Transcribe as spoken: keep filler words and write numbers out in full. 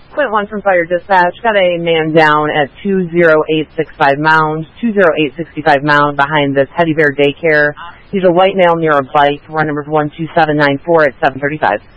Point one from Fire Dispatch. Got a man down at two zero eight six five Mound, two zero eight six five Mound behind this Teddy Bear Daycare. He's a white male near a bike. Run number one two seven nine four at seven thirty-five.